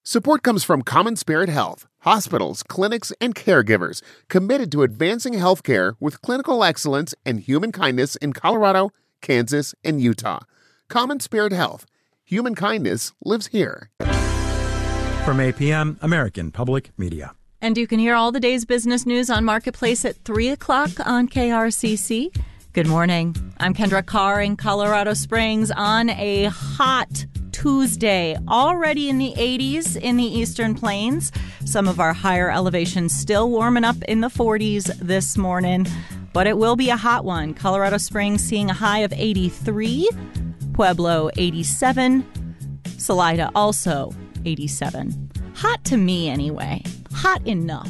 Support comes from Common Spirit Health, hospitals, clinics, and caregivers committed to advancing healthcare with clinical excellence and human kindness in Colorado, Kansas, and Utah. Common Spirit Health. Human kindness lives here. From APM, American Public Media. And you can hear all the day's business news on Marketplace at 3 o'clock on KRCC. Good morning. I'm Kendra Carr in Colorado Springs on a hot Tuesday, already in the 80s in the Eastern Plains. Some of our higher elevations still warming up in the 40s this morning, but it will be a hot one. Colorado Springs seeing a high of 83, Pueblo 87, Salida also 87. Hot to me anyway. Hot enough.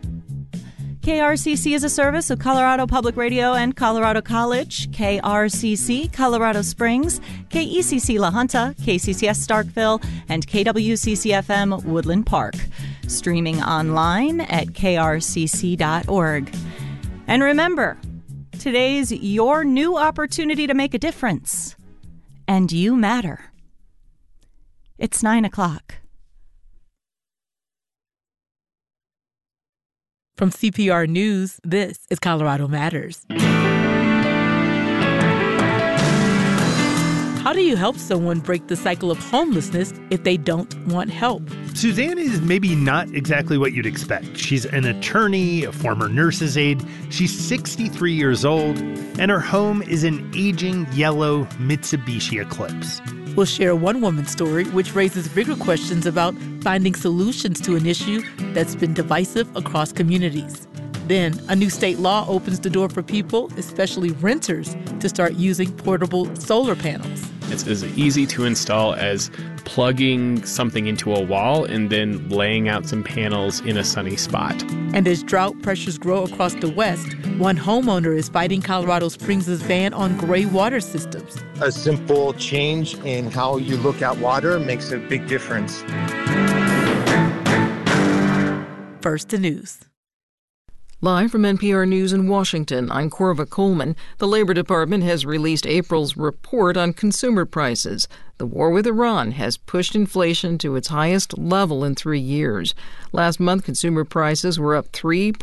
KRCC is a service of Colorado Public Radio and Colorado College, KRCC Colorado Springs, KECC La Junta, KCCS Starkville, and KWCC-FM Woodland Park. Streaming online at krcc.org. And remember, today's your new opportunity to make a difference. And you matter. It's 9 o'clock. From CPR News, this is Colorado Matters. How do you help someone break the cycle of homelessness if they don't want help? Suzanne is maybe not exactly what you'd expect. She's an attorney, a former nurse's aide. She's 63 years old, and her home is an aging yellow Mitsubishi Eclipse. We'll share one woman's story, which raises bigger questions about finding solutions to an issue that's been divisive across communities. Then, a new state law opens the door for people, especially renters, to start using portable solar panels. It's as easy to install as plugging something into a wall and then laying out some panels in a sunny spot. And as drought pressures grow across the West, one homeowner is fighting Colorado Springs' ban on gray water systems. A simple change in how you look at water makes a big difference. First, the news. Live from NPR News in Washington, I'm Corva Coleman. The Labor Department has released April's report on consumer prices. The war with Iran has pushed inflation to its highest level in 3 years. Last month, consumer prices were up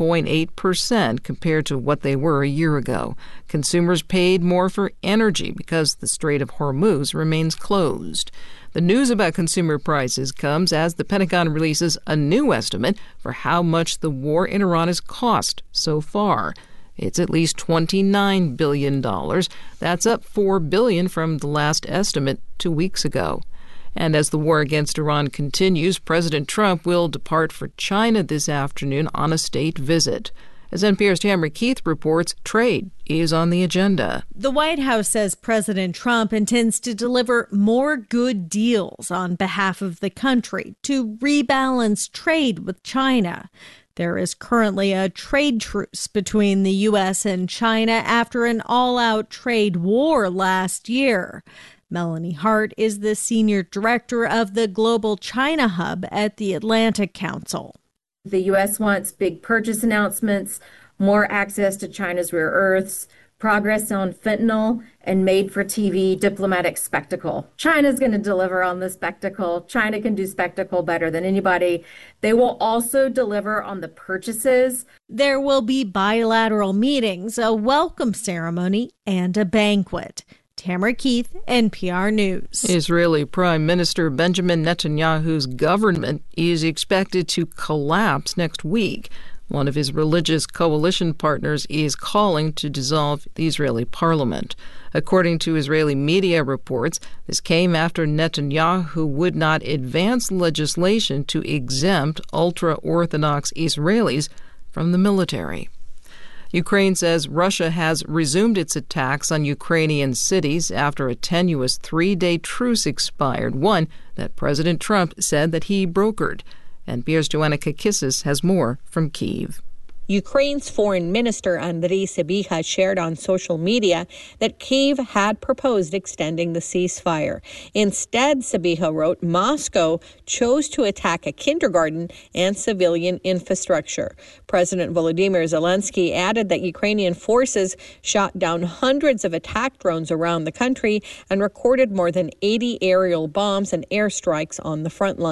3.8% compared to what they were a year ago. Consumers paid more for energy because the Strait of Hormuz remains closed. The news about consumer prices comes as the Pentagon releases a new estimate for how much the war in Iran has cost so far. It's at least $29 billion. That's up $4 billion from the last estimate 2 weeks ago. And as the war against Iran continues, President Trump will depart for China this afternoon on a state visit. As NPR's Tamara Keith reports, trade is on the agenda. The White House says President Trump intends to deliver more good deals on behalf of the country to rebalance trade with China. There is currently a trade truce between the U.S. and China after an all-out trade war last year. Melanie Hart is the senior director of the Global China Hub at the Atlantic Council. The U.S. wants big purchase announcements, more access to China's rare earths, progress on fentanyl, and made-for-TV diplomatic spectacle. China's going to deliver on the spectacle. China can do spectacle better than anybody. They will also deliver on the purchases. There will be bilateral meetings, a welcome ceremony, and a banquet. Tamara Keith, NPR News. Israeli Prime Minister Benjamin Netanyahu's government is expected to collapse next week. One of his religious coalition partners is calling to dissolve the Israeli parliament. According to Israeli media reports, this came after Netanyahu would not advance legislation to exempt ultra-Orthodox Israelis from the military. Ukraine says Russia has resumed its attacks on Ukrainian cities after a tenuous 3-day truce expired, one that President Trump said that he brokered. NPR's Joanna Kakissis has more from Kyiv. Ukraine's foreign minister Andriy Sybiha shared on social media that Kyiv had proposed extending the ceasefire. Instead, Sybiha wrote, Moscow chose to attack a kindergarten and civilian infrastructure. President Volodymyr Zelensky added that Ukrainian forces shot down hundreds of attack drones around the country and recorded more than 80 aerial bombs and airstrikes on the front line.